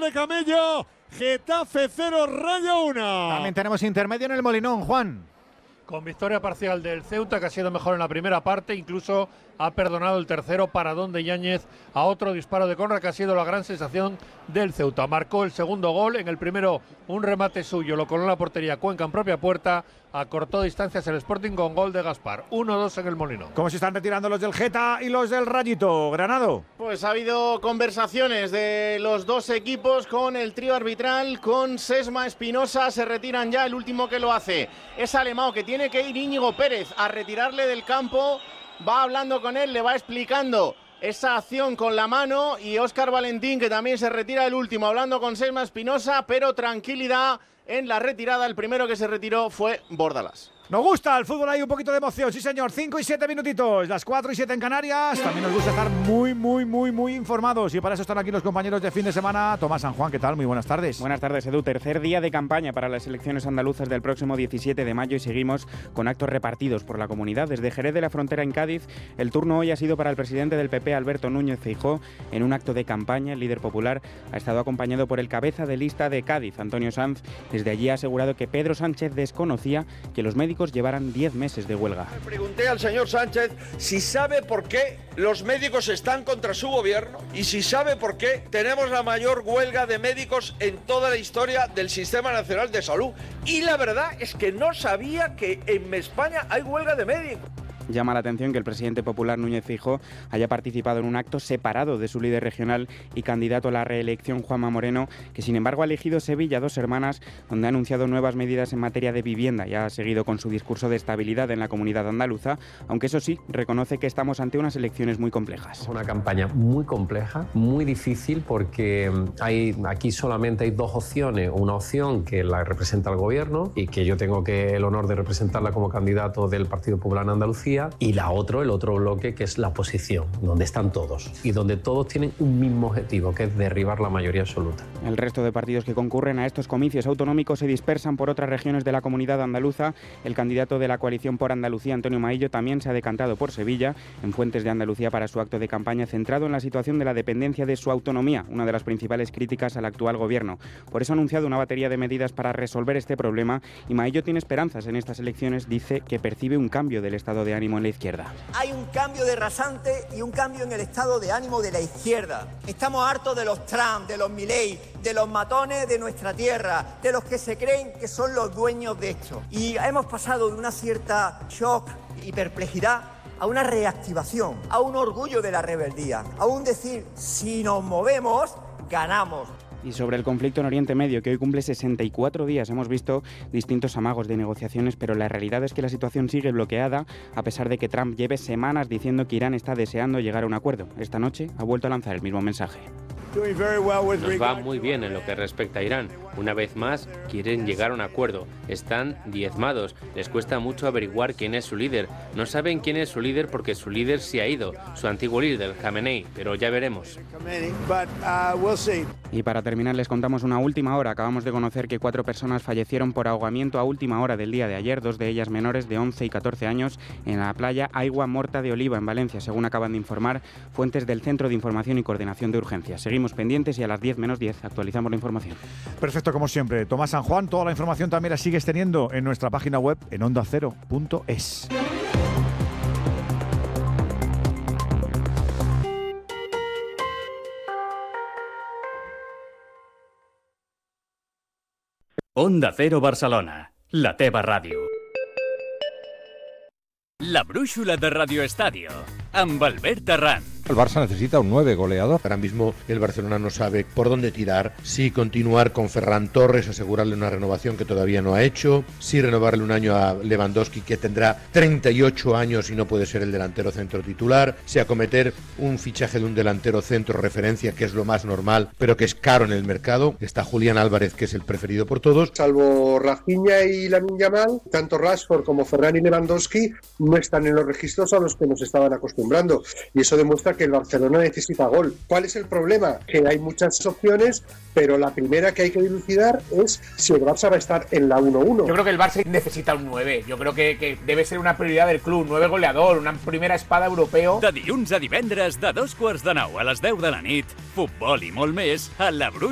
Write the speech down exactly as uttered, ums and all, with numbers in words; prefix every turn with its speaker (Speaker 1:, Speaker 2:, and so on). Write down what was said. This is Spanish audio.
Speaker 1: de Camello. Getafe cero, Rayo uno.
Speaker 2: También tenemos intermedio en el Molinón, Juan.
Speaker 3: Con victoria parcial del Ceuta, que ha sido mejor en la primera parte, incluso ha perdonado el tercero paradón de Yáñez a otro disparo de Conrad, que ha sido la gran sensación del Ceuta. Marcó el segundo gol, en el primero un remate suyo, lo coló en la portería Cuenca en propia puerta, acortó distancias el Sporting con gol de Gaspar. uno dos en el Molinón.
Speaker 2: ¿Cómo se están retirando los del Geta y los del Rayito, Granado?
Speaker 4: Pues ha habido conversaciones de los dos equipos con el trío arbitral, con Sesma, Espinosa, se retiran ya. El último que lo hace es Alemão, que tiene que ir Íñigo Pérez a retirarle del campo. Va hablando con él, le va explicando esa acción con la mano, y Óscar Valentín, que también se retira el último, hablando con Sesma, Espinosa, pero tranquilidad en la retirada. El primero que se retiró fue Bordalás.
Speaker 2: Nos gusta el fútbol, hay un poquito de emoción, sí señor. Cinco y siete minutitos, las cuatro y siete en Canarias. También nos gusta estar muy, muy, muy, muy informados, y para eso están aquí los compañeros de fin de semana. Tomás San Juan, ¿qué tal? Muy buenas tardes.
Speaker 5: Buenas tardes, Edu. Tercer día de campaña para las elecciones andaluzas del próximo diecisiete de mayo, y seguimos con actos repartidos por la comunidad. Desde Jerez de la Frontera en Cádiz, el turno hoy ha sido para el presidente del P P, Alberto Núñez Feijóo. En un acto de campaña, el líder popular ha estado acompañado por el cabeza de lista de Cádiz, Antonio Sanz. Desde allí ha asegurado que Pedro Sánchez desconocía que los médicos llevaran diez meses de huelga.
Speaker 6: Le pregunté al señor Sánchez si sabe por qué los médicos están contra su gobierno y si sabe por qué tenemos la mayor huelga de médicos en toda la historia del Sistema Nacional de Salud. Y la verdad es que no sabía que en España hay huelga de médicos.
Speaker 5: Llama la atención que el presidente popular Núñez Feijóo haya participado en un acto separado de su líder regional y candidato a la reelección, Juanma Moreno, que sin embargo ha elegido Sevilla, Dos Hermanas, donde ha anunciado nuevas medidas en materia de vivienda y ha seguido con su discurso de estabilidad en la comunidad andaluza, aunque eso sí, reconoce que estamos ante unas elecciones muy complejas.
Speaker 7: Es una campaña muy compleja, muy difícil, porque hay, aquí solamente hay dos opciones. Una opción que la representa el gobierno y que yo tengo que el honor de representarla como candidato del Partido Popular en Andalucía, y la otro, el otro bloque, que es la oposición, donde están todos y donde todos tienen un mismo objetivo, que es derribar la mayoría absoluta.
Speaker 5: El resto de partidos que concurren a estos comicios autonómicos se dispersan por otras regiones de la comunidad andaluza. El candidato de la coalición por Andalucía, Antonio Maillo, también se ha decantado por Sevilla, en Fuentes de Andalucía, para su acto de campaña centrado en la situación de la dependencia de su autonomía, una de las principales críticas al actual gobierno. Por eso ha anunciado una batería de medidas para resolver este problema, y Maillo tiene esperanzas en estas elecciones. Dice que percibe un cambio del estado de ánimo en la izquierda.
Speaker 8: Hay un cambio de rasante y un cambio en el estado de ánimo de la izquierda. Estamos hartos de los Trump, de los Milei, de los matones de nuestra tierra, de los que se creen que son los dueños de esto. Y hemos pasado de una cierta shock y perplejidad a una reactivación, a un orgullo de la rebeldía, a un decir, si nos movemos, ganamos.
Speaker 5: Y sobre el conflicto en Oriente Medio, que hoy cumple sesenta y cuatro días, hemos visto distintos amagos de negociaciones, pero la realidad es que la situación sigue bloqueada, a pesar de que Trump lleve semanas diciendo que Irán está deseando llegar a un acuerdo. Esta noche ha vuelto a lanzar el mismo mensaje.
Speaker 9: Nos va muy bien en lo que respecta a Irán. Una vez más, quieren llegar a un acuerdo. Están diezmados. Les cuesta mucho averiguar quién es su líder. No saben quién es su líder porque su líder se ha ido, su antiguo líder, Khamenei, pero ya veremos.
Speaker 5: Y para terminar, les contamos una última hora. Acabamos de conocer que cuatro personas fallecieron por ahogamiento a última hora del día de ayer, dos de ellas menores de once y catorce años, en la playa Aigua Morta de Oliva, en Valencia, según acaban de informar fuentes del Centro de Información y Coordinación de Urgencias. Seguimos pendientes y a las diez menos diez actualizamos la información.
Speaker 2: Perfecto, como siempre. Tomás San Juan, toda la información también la sigues teniendo en nuestra página web en onda cero punto es.
Speaker 10: Onda Cero Barcelona, la teva ràdio. La brúixola de Radio Estadio, amb Albert Arran.
Speaker 11: El Barça necesita un nueve goleador. Ahora mismo el Barcelona no sabe por dónde tirar, si continuar con Ferran Torres, asegurarle una renovación que todavía no ha hecho, si renovarle un año a Lewandowski, que tendrá treinta y ocho años y no puede ser el delantero centro titular, si acometer un fichaje de un delantero centro referencia, que es lo más normal, pero que es caro en el mercado. Está Julián Álvarez, que es el preferido por todos.
Speaker 12: Salvo Rafinha y Lamine Yamal, tanto Rashford como Ferran y Lewandowski no están en los registros a los que nos estaban acostumbrando, y eso demuestra que el Barcelona necesita gol. ¿Cuál es el problema? Que hay muchas opciones, pero la primera que hay que dilucidar es si el Barça va a estar en la uno uno.
Speaker 13: Yo creo que el Barça necesita un nueve. Yo creo que, que debe ser una prioridad del club. nueve goleador, una primera espada europeo.
Speaker 10: De dilluns a divendres, de dos quarts de nou a les deu de la nit, futbol i molt més a la Bruixa.